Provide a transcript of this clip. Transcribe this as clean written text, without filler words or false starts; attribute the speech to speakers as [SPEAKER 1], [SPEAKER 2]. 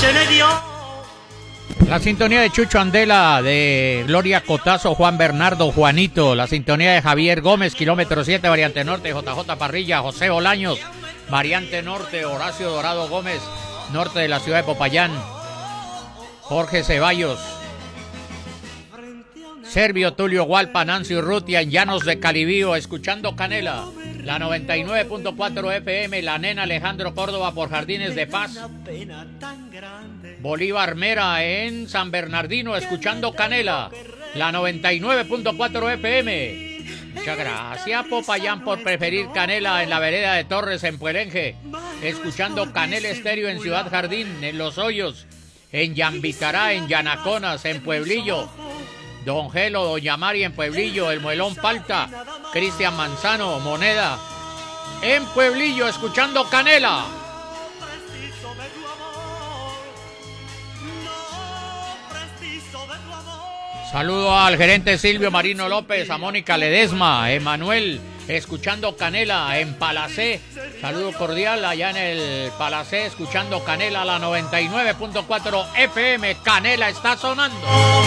[SPEAKER 1] se le dio.
[SPEAKER 2] La sintonía de Chucho Andela, de Gloria Cotazo, Juan Bernardo, Juanito. La sintonía de Javier Gómez, kilómetro 7, variante norte, JJ Parrilla, José Bolaños, variante norte, Horacio Dorado Gómez, norte de la ciudad de Popayán, Jorge Ceballos, Servio Tulio Hualpa, Nancy Urrutia, en Llanos de Calibío, escuchando Canela. La 99.4 FM, La Nena, Alejandro Córdoba por Jardines de Paz. Bolívar Mera en San Bernardino, escuchando Canela. La 99.4 FM. Muchas gracias, Popayán, por preferir Canela en la vereda de Torres, en Puelenje. Escuchando Canela Estéreo en Ciudad Jardín, en Los Hoyos, en Yambicará, en Yanaconas, en Pueblillo. Don Gelo, Doña Mari en Pueblillo, El Muelón Palta, Cristian Manzano, Moneda, en Pueblillo, escuchando Canela. Saludo al gerente Silvio Marino López, a Mónica Ledesma, Emanuel, escuchando Canela en Palacé. Saludo cordial allá en el Palacé, escuchando Canela, la 99.4 FM. Canela está sonando.